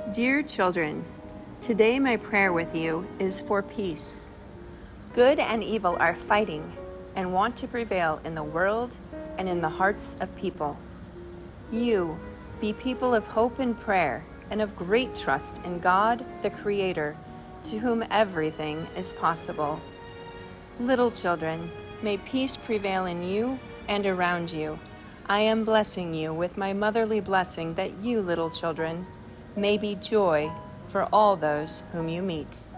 Dear children, today my prayer with you is for peace. Good and evil are fighting and want to prevail in the world and in the hearts of people. You be people of hope and prayer and of great trust in God, the Creator, to whom everything is possible. Little children, may peace prevail in you and around you. I am blessing you with my motherly blessing that you, little children, may be joy for all those whom you meet.